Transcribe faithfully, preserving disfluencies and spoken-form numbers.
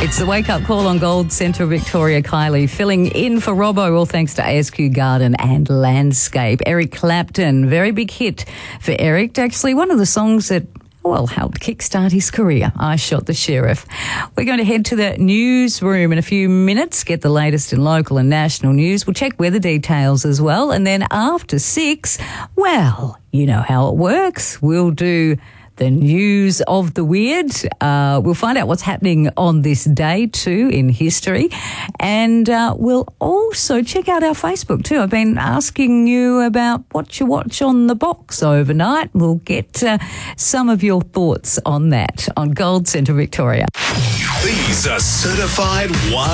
It's the wake-up call on Gold Centre Victoria. Kylie filling in for Robbo, all thanks to A S Q Garden and Landscape. Eric Clapton, very big hit for Eric. Actually, one of the songs that, well, helped kickstart his career. I Shot the Sheriff. We're going to head to the newsroom in a few minutes, get the latest in local and national news. We'll check weather details as well. And then after six, well, you know how it works. We'll do the news of the weird. Uh, we'll find out what's happening on this day too in history. And uh, we'll also check out our Facebook too. I've been asking you about what you watch on the box overnight. We'll get uh, some of your thoughts on that on Gold Centre Victoria. These are certified one.